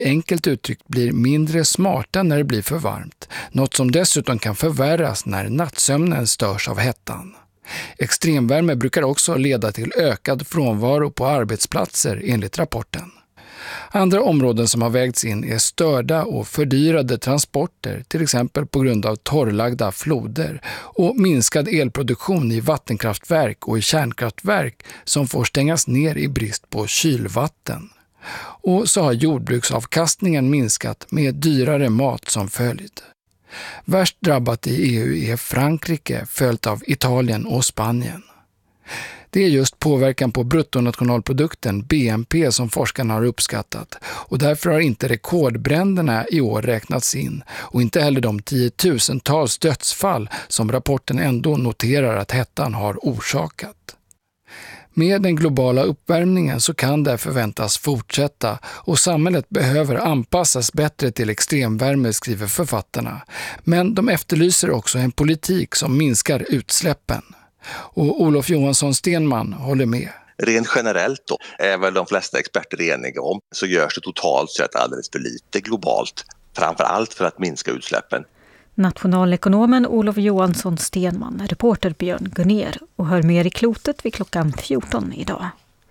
enkelt uttryckt blir mindre smarta när det blir för varmt, något som dessutom kan förvärras när nattsömnen störs av hettan. Extremvärme brukar också leda till ökad frånvaro på arbetsplatser enligt rapporten. Andra områden som har vägts in är störda och fördyrade transporter, till exempel på grund av torrlagda floder, och minskad elproduktion i vattenkraftverk och i kärnkraftverk som får stängas ner i brist på kylvatten. Och så har jordbruksavkastningen minskat med dyrare mat som följd. Värst drabbat i EU är Frankrike, följt av Italien och Spanien. Det är just påverkan på bruttonationalprodukten, BNP, som forskarna har uppskattat, och därför har inte rekordbränderna i år räknats in och inte heller de 10-tusentals dödsfall som rapporten ändå noterar att hettan har orsakat. Med den globala uppvärmningen så kan det förväntas fortsätta och samhället behöver anpassas bättre till extremvärme, skriver författarna. Men de efterlyser också en politik som minskar utsläppen. Och Olof Johansson Stenman håller med. Rent generellt då är väl de flesta experter eniga om, så görs det totalt sett alldeles för lite globalt, framförallt för att minska utsläppen. Nationalekonomen Olof Johansson Stenman, reporter Björn Gunner, och hör mer i Klotet vid klockan 14 idag.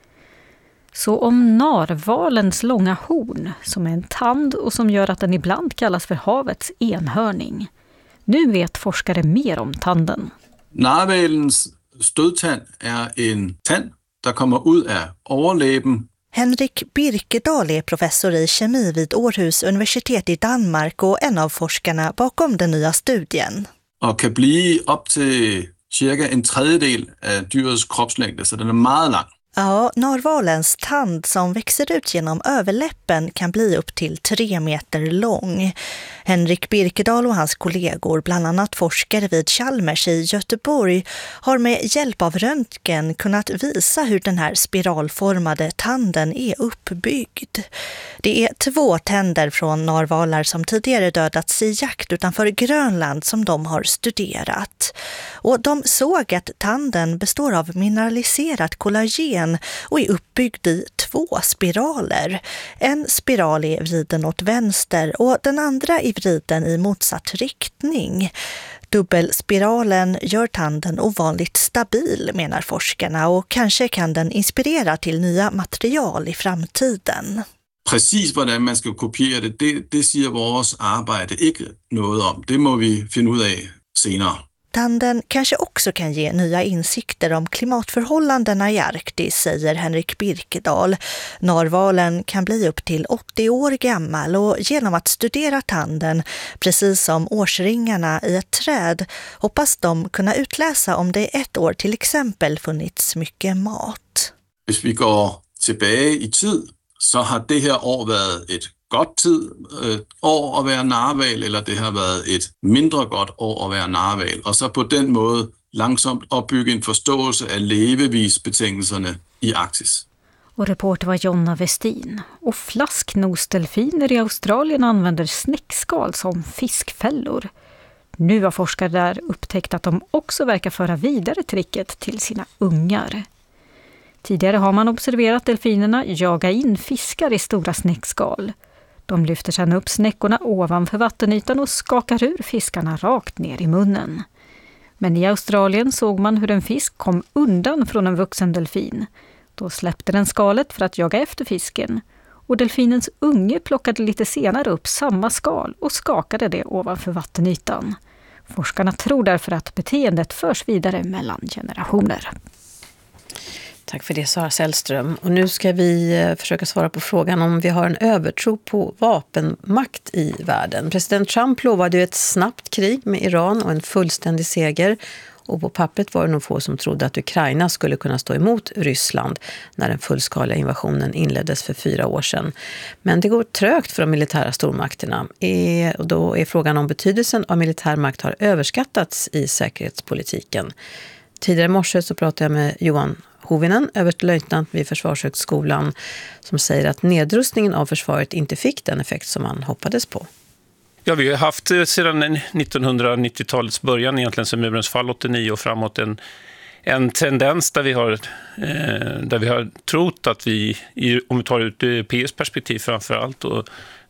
Så om narvalens långa horn, som är en tand och som gör att den ibland kallas för havets enhörning. Nu vet forskare mer om tanden. Narvalens stødtand är en tand, der kommer ut av overlæben. Henrik Birkedal är professor i kemi vid Århus universitet i Danmark och en av forskarna bakom den nya studien. Och kan bli upp till cirka en tredjedel av dyrets kroppslängd, så den är meget lang. Ja, narvalens tand som växer ut genom överläppen kan bli upp till 3 meter lång. Henrik Birkedal och hans kollegor, bland annat forskare vid Chalmers i Göteborg, har med hjälp av röntgen kunnat visa hur den här spiralformade tanden är uppbyggd. Det är 2 tänder från narvalar som tidigare dödats i jakt utanför Grönland som de har studerat. Och de såg att tanden består av mineraliserat kollagen och är uppbyggd i 2 spiraler. En spiral är vriden åt vänster och den andra är vriden i motsatt riktning. Dubbelspiralen gör tanden ovanligt stabil, menar forskarna, och kanske kan den inspirera till nya material i framtiden. Precis hvordan man ska kopiera det säger vårt arbete inte något om. Det må vi finna ut av senare. Tanden kanske också kan ge nya insikter om klimatförhållandena i Arktis, säger Henrik Birkedal. Narvalen kan bli upp till 80 år gammal och genom att studera tanden, precis som årsringarna i ett träd, hoppas de kunna utläsa om det ett år till exempel funnits mycket mat. Om vi går tillbaka i tid så har det här år varit ett gott år att vara narval, eller det har varit ett mindre gott år att vara narval. Och så på den måten långsamt uppbygga en förståelse av levevisbetingelserna i Arktis. Och reporter var Jonna Westin. Och flasknosdelfiner i Australien använder snäckskal som fiskfällor. Nu har forskare där upptäckt att de också verkar föra vidare tricket till sina ungar. Tidigare har man observerat delfinerna jaga in fiskar i stora snäckskal. De lyfter sedan upp snäckorna ovanför vattenytan och skakar ur fiskarna rakt ner i munnen. Men i Australien såg man hur en fisk kom undan från en vuxen delfin. Då släppte den skalet för att jaga efter fisken. Och delfinens unge plockade lite senare upp samma skal och skakade det ovanför vattenytan. Forskarna tror därför att beteendet förs vidare mellan generationer. Tack för det, Sara Sällström. Och nu ska vi försöka svara på frågan om vi har en övertro på vapenmakt i världen. President Trump lovade ju ett snabbt krig med Iran och en fullständig seger. Och på pappret var det nog få som trodde att Ukraina skulle kunna stå emot Ryssland när den fullskaliga invasionen inleddes för 4 år sedan. Men det går trögt för de militära stormakterna. Och då är frågan om betydelsen av militärmakt har överskattats i säkerhetspolitiken. Tidigare i morse så pratade jag med Johan Hovinen, överstelöjtnant vid Försvarshögskolan, som säger att nedrustningen av försvaret inte fick den effekt som man hoppades på. Ja, vi har haft sedan 1990-talets början, egentligen som murens fall 89 och framåt, en tendens där vi har trott att vi, om vi tar ut europeiskt perspektiv framför allt, och